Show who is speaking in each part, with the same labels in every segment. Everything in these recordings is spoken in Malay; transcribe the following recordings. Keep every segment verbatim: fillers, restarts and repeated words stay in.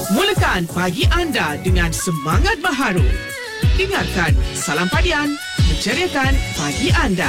Speaker 1: Mulakan pagi anda dengan semangat baharu. Dengarkan Salam Padian, menceriakan pagi anda.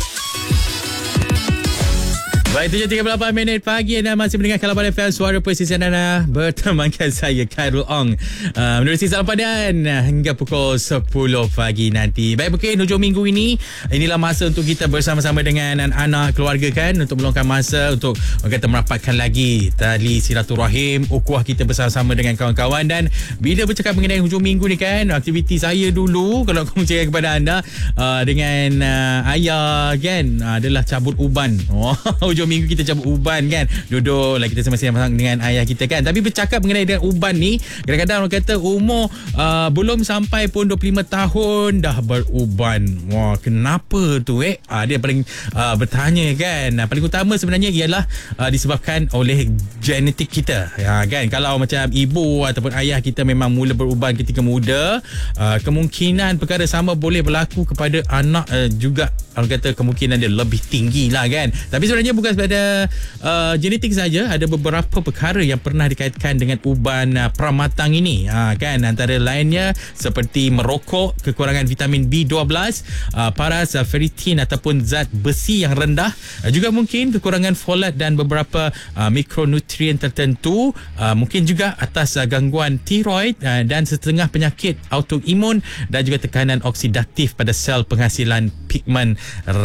Speaker 2: Baik, tujuh tiga puluh lapan minit pagi anda masih mendengar Kalapan F M, suara persisian anda bertemankan saya Khairul Ong uh, menerusi Salam Padian uh, hingga pukul sepuluh pagi nanti. Baik, mungkin hujung minggu ini inilah masa untuk kita bersama-sama dengan anak-anak keluarga kan, untuk meluangkan masa untuk orang kata merapatkan lagi tali silaturahim, ukhuwah kita bersama-sama dengan kawan-kawan. Dan bila bercakap mengenai hujung minggu ni kan, aktiviti saya dulu kalau aku cerita kepada anda uh, dengan uh, ayah kan uh, adalah cabut uban. Oh, hujung minggu kita cabut uban kan, duduk lah kita sama-sama dengan ayah kita kan. Tapi bercakap mengenai dengan uban ni, kadang-kadang orang kata umur uh, belum sampai pun dua puluh lima tahun dah beruban. Wah, kenapa tu eh? Uh, dia paling uh, bertanya kan. Uh, paling utama sebenarnya ialah uh, disebabkan oleh genetik kita. Ya kan, kalau macam ibu ataupun ayah kita memang mula beruban ketika muda, uh, kemungkinan perkara sama boleh berlaku kepada anak uh, juga. Orang kata kemungkinan dia lebih tinggi lah kan. Tapi sebenarnya bukan pada uh, genetik saja, ada beberapa perkara yang pernah dikaitkan dengan uban uh, pramatang ini uh, kan, antara lainnya seperti merokok, kekurangan vitamin B dua belas, uh, paras, uh, ferritin ataupun zat besi yang rendah, uh, juga mungkin kekurangan folat dan beberapa uh, mikronutrien tertentu, uh, mungkin juga atas uh, gangguan tiroid uh, dan setengah penyakit autoimun dan juga tekanan oksidatif pada sel penghasilan pigmen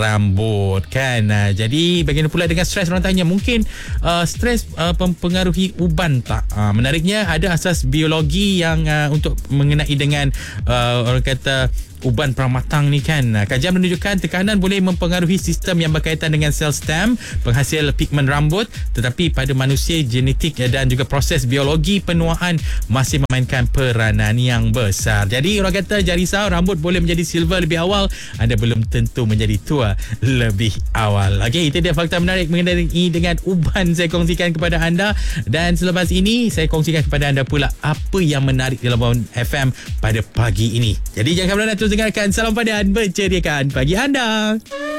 Speaker 2: rambut kan. Uh, jadi bagaimana pula dengan stres? Orang tanya, mungkin uh, stres uh, mempengaruhi uban tak? Uh, menariknya ada asas biologi yang uh, untuk mengenai dengan uh, orang kata uban pramatang ni kan. Kajian menunjukkan tekanan boleh mempengaruhi sistem yang berkaitan dengan sel stem penghasil pigmen rambut, tetapi pada manusia genetik dan juga proses biologi penuaan masih memainkan peranan yang besar. Jadi orang kata jangan risau, rambut boleh menjadi silver lebih awal, anda belum tentu menjadi tua lebih awal. Okey, itu dia fakta menarik mengenai dengan uban saya kongsikan kepada anda. Dan selepas ini saya kongsikan kepada anda pula apa yang menarik dalam F M pada pagi ini. Jadi jangan kemana-mana, terus dengarkan Salam Padian, menceriakan pagi anda.